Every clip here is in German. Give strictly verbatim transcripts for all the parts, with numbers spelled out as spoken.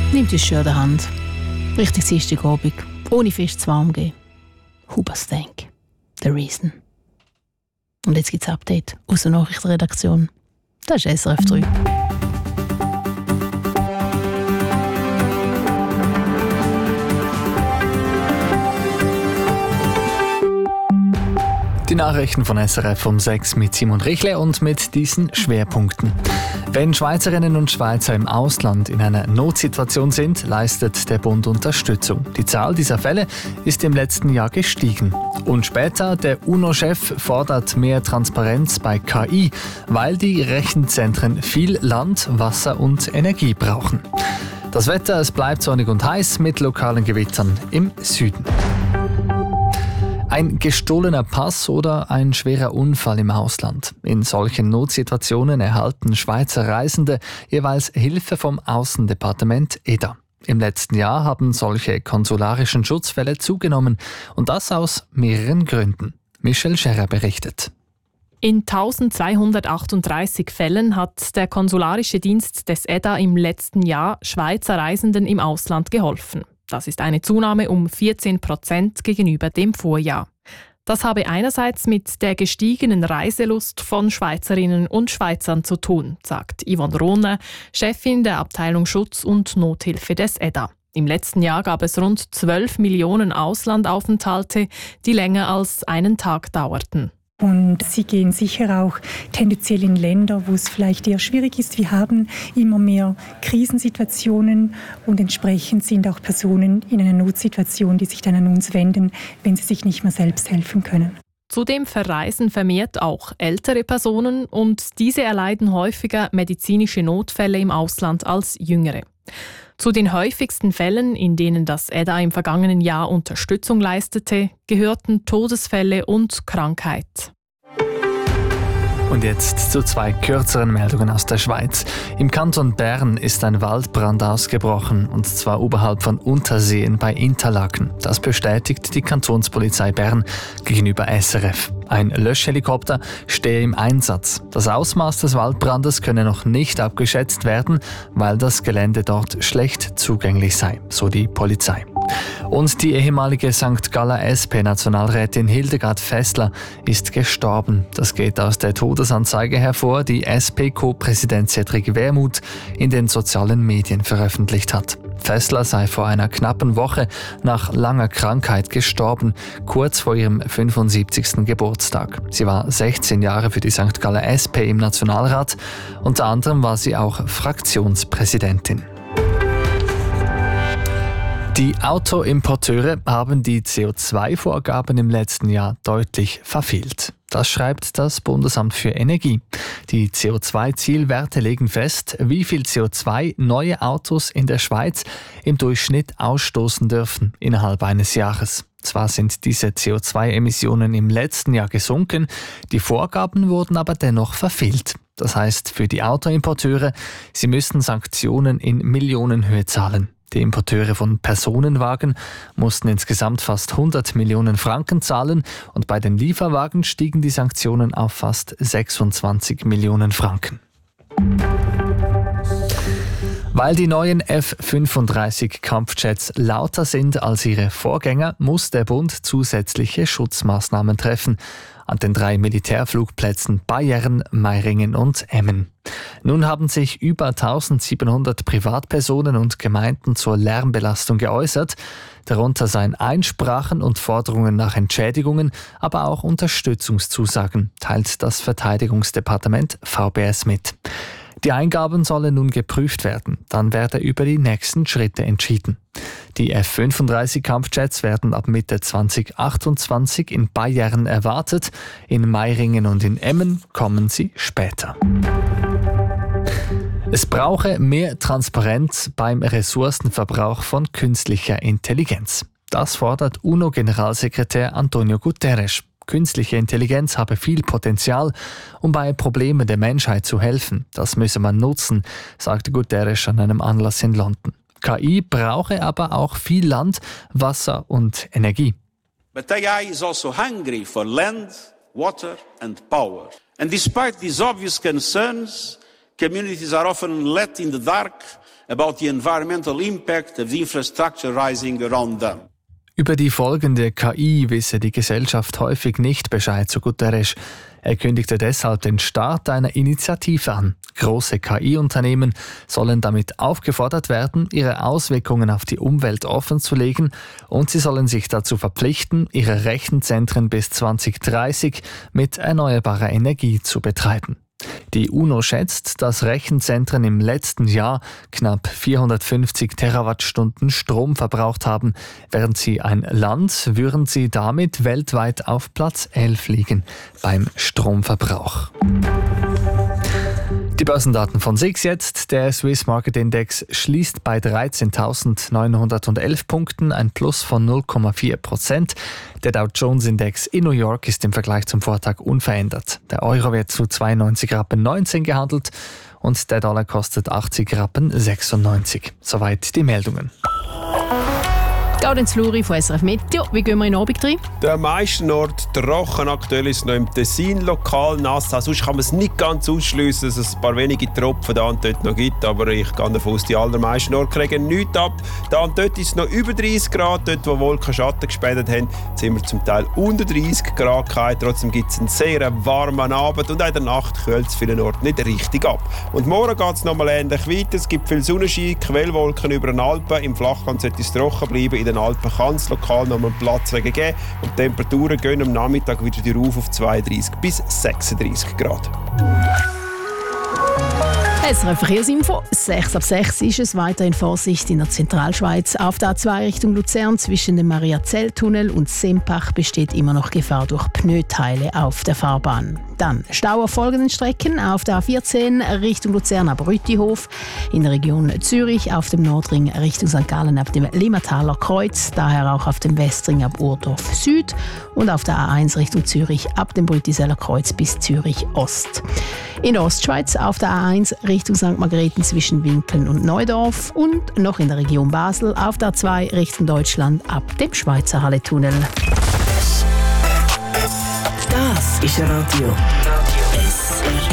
Nimmt uns schön an der Hand. Richtig Dienstagabend, ohne fest zu warm gehen. Huberstank. The Reason. Und jetzt gibt es ein Update aus der Nachrichtenredaktion. Das ist S R F drei. Die Nachrichten von S R F um sechs mit Simon Richle und mit diesen Schwerpunkten. Wenn Schweizerinnen und Schweizer im Ausland in einer Notsituation sind, leistet der Bund Unterstützung. Die Zahl dieser Fälle ist im letzten Jahr gestiegen. Und später, der UNO-Chef fordert mehr Transparenz bei K I, weil die Rechenzentren viel Land, Wasser und Energie brauchen. Das Wetter, es bleibt sonnig und heiß mit lokalen Gewittern im Süden. Ein gestohlener Pass oder ein schwerer Unfall im Ausland. In solchen Notsituationen erhalten Schweizer Reisende jeweils Hilfe vom Aussendepartement E D A. Im letzten Jahr haben solche konsularischen Schutzfälle zugenommen und das aus mehreren Gründen. Michelle Scherer berichtet. In eintausendzweihundertachtunddreißig Fällen hat der konsularische Dienst des E D A im letzten Jahr Schweizer Reisenden im Ausland geholfen. Das ist eine Zunahme um vierzehn Prozent gegenüber dem Vorjahr. Das habe einerseits mit der gestiegenen Reiselust von Schweizerinnen und Schweizern zu tun, sagt Yvonne Rohner, Chefin der Abteilung Schutz und Nothilfe des E D A. Im letzten Jahr gab es rund zwölf Millionen Auslandaufenthalte, die länger als einen Tag dauerten. Und sie gehen sicher auch tendenziell in Länder, wo es vielleicht eher schwierig ist. Wir haben immer mehr Krisensituationen und entsprechend sind auch Personen in einer Notsituation, die sich dann an uns wenden, wenn sie sich nicht mehr selbst helfen können. Zudem verreisen vermehrt auch ältere Personen und diese erleiden häufiger medizinische Notfälle im Ausland als jüngere. Zu den häufigsten Fällen, in denen das E D A im vergangenen Jahr Unterstützung leistete, gehörten Todesfälle und Krankheit. Und jetzt zu zwei kürzeren Meldungen aus der Schweiz. Im Kanton Bern ist ein Waldbrand ausgebrochen, und zwar oberhalb von Unterseen bei Interlaken. Das bestätigt die Kantonspolizei Bern gegenüber S R F. Ein Löschhelikopter stehe im Einsatz. Das Ausmaß des Waldbrandes könne noch nicht abgeschätzt werden, weil das Gelände dort schlecht zugänglich sei, so die Polizei. Und die ehemalige Sankt Galler S P-Nationalrätin Hildegard Fessler ist gestorben. Das geht aus der Todesanzeige hervor, die S P-Co-Präsident Cedric Wermuth in den sozialen Medien veröffentlicht hat. Fessler sei vor einer knappen Woche nach langer Krankheit gestorben, kurz vor ihrem fünfundsiebzigsten Geburtstag. Sie war sechzehn Jahre für die Sankt Galler S P im Nationalrat. Unter anderem war sie auch Fraktionspräsidentin. Die Autoimporteure haben die C O zwei Vorgaben im letzten Jahr deutlich verfehlt. Das schreibt das Bundesamt für Energie. Die C O zwei Zielwerte legen fest, wie viel C O zwei neue Autos in der Schweiz im Durchschnitt ausstoßen dürfen innerhalb eines Jahres. Zwar sind diese C O zwei Emissionen im letzten Jahr gesunken, die Vorgaben wurden aber dennoch verfehlt. Das heißt für die Autoimporteure, sie müssen Sanktionen in Millionenhöhe zahlen. Die Importeure von Personenwagen mussten insgesamt fast hundert Millionen Franken zahlen und bei den Lieferwagen stiegen die Sanktionen auf fast sechsundzwanzig Millionen Franken. Weil die neuen F fünfunddreißig Kampfjets lauter sind als ihre Vorgänger, muss der Bund zusätzliche Schutzmaßnahmen treffen an den drei Militärflugplätzen Bayern, Meiringen und Emmen. Nun haben sich über eintausendsiebenhundert Privatpersonen und Gemeinden zur Lärmbelastung geäußert. Darunter seien Einsprachen und Forderungen nach Entschädigungen, aber auch Unterstützungszusagen, teilt das Verteidigungsdepartement V B S mit. Die Eingaben sollen nun geprüft werden, dann werde über die nächsten Schritte entschieden. Die F fünfunddreißig Kampfjets werden ab Mitte zweitausendachtundzwanzig in Bayern erwartet, in Meiringen und in Emmen kommen sie später. Es brauche mehr Transparenz beim Ressourcenverbrauch von künstlicher Intelligenz. Das fordert UNO-Generalsekretär Antonio Guterres. Künstliche Intelligenz habe viel Potenzial, um bei Problemen der Menschheit zu helfen. Das müsse man nutzen, sagte Guterres an einem Anlass in London. K I brauche aber auch viel Land, Wasser und Energie. But A I is also hungry for land, water and power. And despite these obvious concerns, communities are often left in the dark about the environmental impact of the infrastructure rising around them. Über die Folgen der K I wisse die Gesellschaft häufig nicht Bescheid, so Guterres. Er kündigte deshalb den Start einer Initiative an. Große K I-Unternehmen sollen damit aufgefordert werden, ihre Auswirkungen auf die Umwelt offenzulegen, und sie sollen sich dazu verpflichten, ihre Rechenzentren bis zwanzig dreißig mit erneuerbarer Energie zu betreiben. Die UNO schätzt, dass Rechenzentren im letzten Jahr knapp vierhundertfünfzig Terawattstunden Strom verbraucht haben. Während sie ein Land, würden sie damit weltweit auf Platz elf liegen beim Stromverbrauch. Die Börsendaten von S I X jetzt. Der Swiss Market Index schließt bei dreizehntausendneunhundertelf Punkten, ein Plus von null Komma vier Prozent. Der Dow Jones Index in New York ist im Vergleich zum Vortag unverändert. Der Euro wird zu zweiundneunzig Rappen neunzehn gehandelt und der Dollar kostet achtzig Rappen sechsundneunzig. Soweit die Meldungen. Geht ins Fluri von S R F Meteo. Wie gehen wir in den Abend rein? Der meisten Ort trocken. Aktuell ist es noch im Tessin lokal nass. Sonst kann man es nicht ganz ausschliessen, dass es ein paar wenige Tropfen da und dort noch gibt. Aber ich gehe davon aus, die allermeisten Orte kriegen nichts ab. Da und dort ist es noch über dreißig Grad. Dort, wo Wolken Schatten gespendet haben, sind wir zum Teil unter dreißig Grad gehabt. Trotzdem gibt es einen sehr warmen Abend und in der Nacht kühlt es vielen Orten nicht richtig ab. Und morgen geht es noch mal ähnlich weiter. Es gibt viel Sonnenschein, Quellwolken über den Alpen. Im Flachland sollte es trocken bleiben. In den Alpen kann es lokal noch einen Platzregen geben und die Temperaturen gehen am Nachmittag wieder rauf auf zweiunddreißig bis sechsunddreißig Grad. S R F Verkehrsinfo. sechs ab sechs ist es. Weiterhin Vorsicht in der Zentralschweiz. Auf der A zwei Richtung Luzern zwischen dem Mariazell-Tunnel und Sempach besteht immer noch Gefahr durch Pneuteile auf der Fahrbahn. Dann Stau auf folgenden Strecken. Auf der A vierzehn Richtung Luzern ab Rüttihof. In der Region Zürich auf dem Nordring Richtung Sankt Gallen ab dem Limmataler Kreuz. Daher auch auf dem Westring ab Urdorf Süd. Und auf der A eins Richtung Zürich ab dem Brütiseller Kreuz bis Zürich Ost. In der Ostschweiz auf der A eins Richtung Sankt Margrethen zwischen Winkeln und Neudorf und noch in der Region Basel auf der A zwei Richtung Deutschland ab dem Schweizer Halletunnel. Das ist Radio S R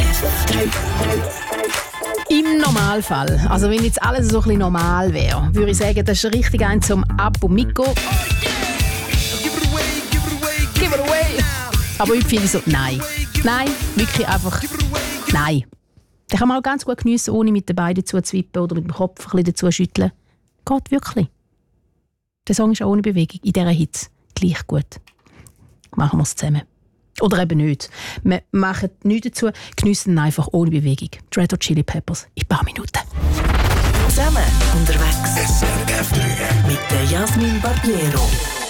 F. Im Normalfall, also wenn jetzt alles so ein bisschen normal wäre, würde ich sagen, das ist richtig ein zum Ab und Mitgo. Oh, yeah. Give it away, give it away, give it away. Aber ich finde so, nein. Nein, wirklich einfach nein. Den kann man auch ganz gut geniessen, ohne mit den Beinen zu zwippen oder mit dem Kopf ein bisschen dazu schütteln. Geht wirklich. Der Song ist auch ohne Bewegung in dieser Hitze gleich gut. Machen wir es zusammen. Oder eben nicht. Wir machen nichts dazu, geniessen ihn einfach ohne Bewegung. Red Hot Chili Peppers in ein paar Minuten. Zusammen unterwegs. S R F drei mit der Jasmin Barbiero.